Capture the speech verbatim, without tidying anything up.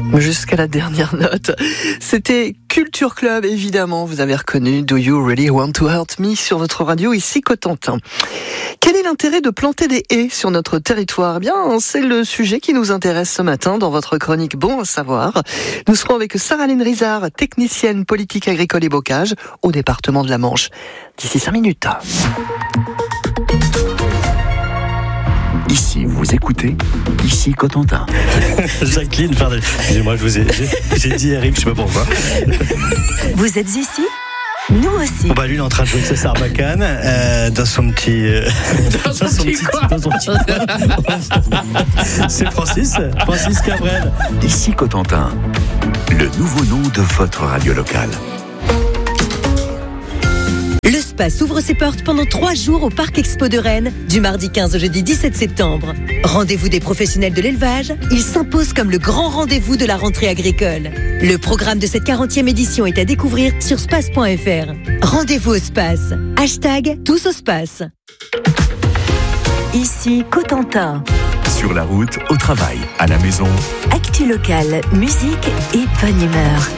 Jusqu'à la dernière note. C'était Culture Club, évidemment. Vous avez reconnu Do You Really Want to Hurt Me sur votre radio ici Cotentin. Quel est l'intérêt de planter des haies sur notre territoire ? Eh bien, c'est le sujet qui nous intéresse ce matin dans votre chronique Bon à savoir. Nous serons avec Sarah-Lène Rizard, technicienne politique agricole et bocage au département de la Manche. D'ici cinq minutes. Ici, vous écoutez, ici Cotentin. Jacqueline, pardon. Excusez-moi, je vous ai, j'ai, j'ai dit Eric, je sais pas pourquoi. Vous êtes ici ? Nous aussi. Bon bah lui il est en train de jouer avec sa sarbacane euh, dans son petit euh, dans, son dans son petit coin. Dans son petit coin. C'est Francis, Francis Cabrel. Ici Cotentin, le nouveau nom de votre radio locale. Le Space ouvre ses portes pendant trois jours au Parc Expo de Rennes, du mardi quinze au jeudi dix-sept septembre. Rendez-vous des professionnels de l'élevage, il s'impose comme le grand rendez-vous de la rentrée agricole. Le programme de cette quarantième édition est à découvrir sur space point f r. Rendez-vous au Space. Hashtag tous au Space. Ici Cotentin. Sur la route, au travail, à la maison. Actu locale, musique et bonne humeur.